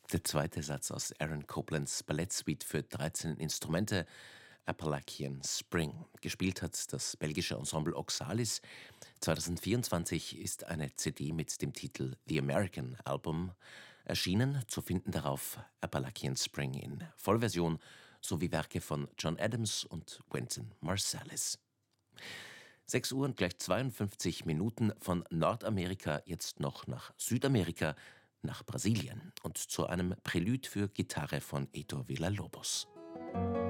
Der zweite Satz aus Aaron Coplands Ballettsuite für 13 Instrumente, Appalachian Spring. Gespielt hat das belgische Ensemble Oxalis. 2024 ist eine CD mit dem Titel The American Album erschienen. Zu finden darauf Appalachian Spring in Vollversion sowie Werke von John Adams und Wynton Marsalis. 6 Uhr und gleich 52 Minuten von Nordamerika jetzt noch nach Südamerika, nach Brasilien und zu einem Prälude für Gitarre von Heitor Villa-Lobos.